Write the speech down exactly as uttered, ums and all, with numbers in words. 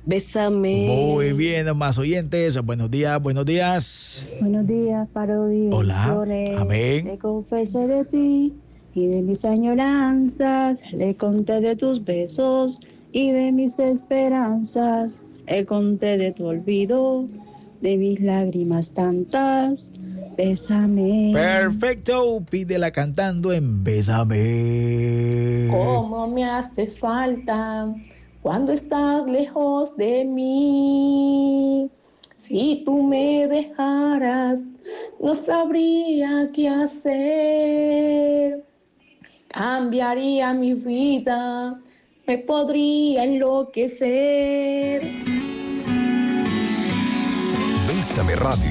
Bésame. Muy bien, más oyentes. Buenos días, buenos días. Buenos días, parodias. Hola. Amén. Te confesé de ti y de mis añoranzas. Le conté de tus besos y de mis esperanzas. Le conté de tu olvido, de mis lágrimas tantas. Bésame. Perfecto. Pídela cantando en Bésame. Cómo me hace falta cuando estás lejos de mí. Si tú me dejaras, no sabría qué hacer. Cambiaría mi vida, me podría enloquecer. Bésame Radio.